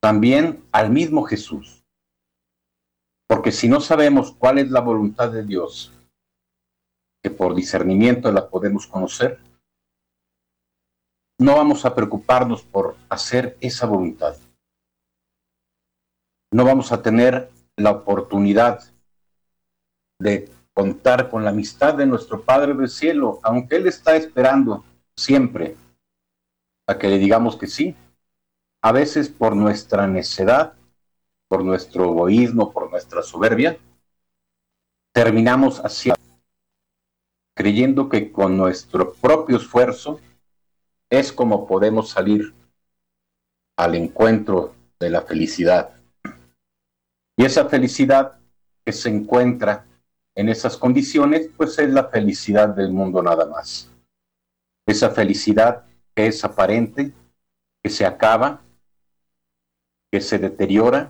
también al mismo Jesús. Porque si no sabemos cuál es la voluntad de Dios, que por discernimiento la podemos conocer, no vamos a preocuparnos por hacer esa voluntad. No vamos a tener la oportunidad de contar con la amistad de nuestro Padre del Cielo, aunque Él está esperando siempre a que le digamos que sí. A veces por nuestra necedad, por nuestro egoísmo, por nuestra soberbia, terminamos así, creyendo que con nuestro propio esfuerzo es como podemos salir al encuentro de la felicidad. Y esa felicidad que se encuentra en esas condiciones, pues es la felicidad del mundo nada más. Esa felicidad que es aparente, que se acaba, que se deteriora,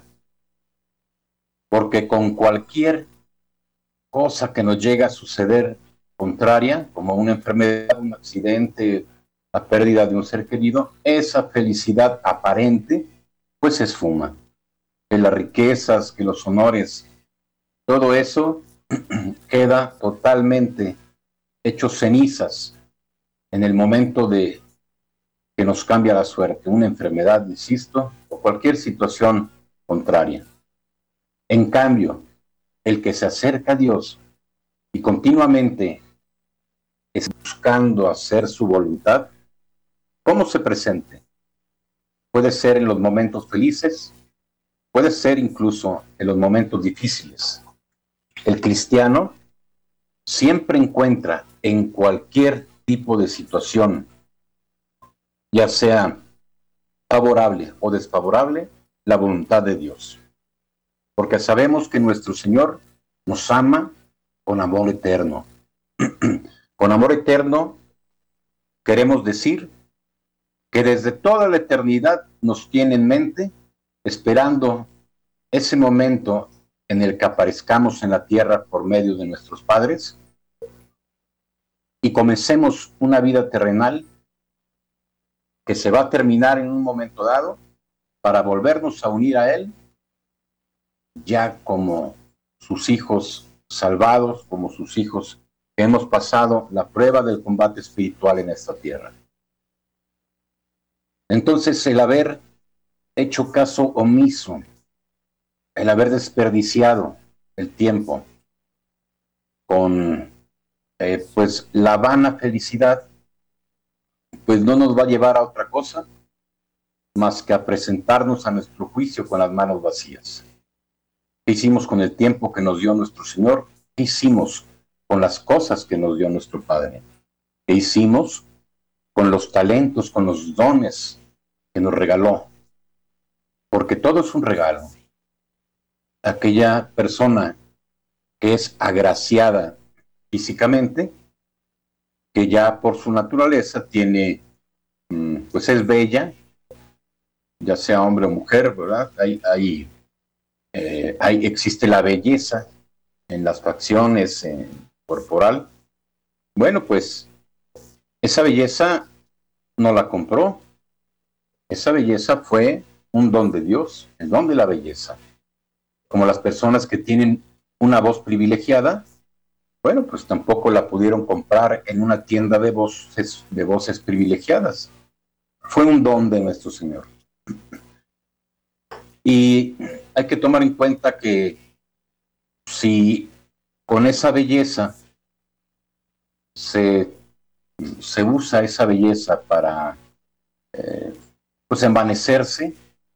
porque con cualquier cosa que nos llega a suceder contraria, como una enfermedad, un accidente, la pérdida de un ser querido, esa felicidad aparente, pues se esfuma. Que las riquezas, que los honores, todo eso queda totalmente hecho cenizas en el momento de que nos cambia la suerte, una enfermedad, insisto, o cualquier situación contraria. En cambio, el que se acerca a Dios y continuamente es buscando hacer su voluntad, ¿cómo se presente? Puede ser en los momentos felices, puede ser incluso en los momentos difíciles. El cristiano siempre encuentra en cualquier tipo de situación, ya sea favorable o desfavorable, la voluntad de Dios. Porque sabemos que nuestro Señor nos ama con amor eterno. Con amor eterno queremos decir que desde toda la eternidad nos tiene en mente, esperando ese momento en el que aparezcamos en la tierra por medio de nuestros padres y comencemos una vida terrenal que se va a terminar en un momento dado para volvernos a unir a Él ya como sus hijos salvados, como sus hijos que hemos pasado la prueba del combate espiritual en esta tierra. Entonces, el haber hecho caso omiso, el haber desperdiciado el tiempo con pues la vana felicidad, pues no nos va a llevar a otra cosa más que a presentarnos a nuestro juicio con las manos vacías. ¿Qué hicimos con el tiempo que nos dio nuestro Señor? ¿Qué hicimos con las cosas que nos dio nuestro Padre? ¿Qué hicimos con los talentos, con los dones que nos regaló? Porque todo es un regalo. Aquella persona que es agraciada físicamente, que ya por su naturaleza tiene, pues es bella, ya sea hombre o mujer, ¿verdad? Existe la belleza en las facciones corporal. Bueno, pues esa belleza no la compró. Esa belleza fue un don de Dios, el don de la belleza. Como las personas que tienen una voz privilegiada, bueno, pues tampoco la pudieron comprar en una tienda de voces privilegiadas. Fue un don de nuestro Señor. Y hay que tomar en cuenta que si con esa belleza se usa esa belleza para pues envanecerse,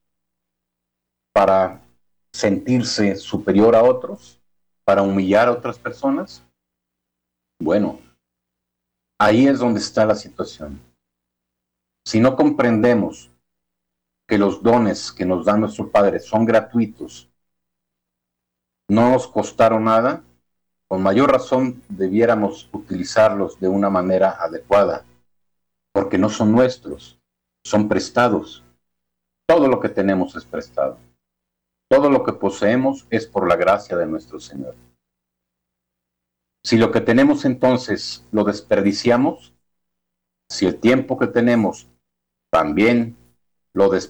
para sentirse superior a otros, para humillar a otras personas, bueno, ahí es donde está la situación. Si no comprendemos que los dones que nos da nuestro Padre son gratuitos, no nos costaron nada, con mayor razón debiéramos utilizarlos de una manera adecuada, porque no son nuestros, son prestados. Todo lo que tenemos es prestado. Todo lo que poseemos es por la gracia de nuestro Señor. Si lo que tenemos entonces lo desperdiciamos, si el tiempo que tenemos también lo desperdiciamos,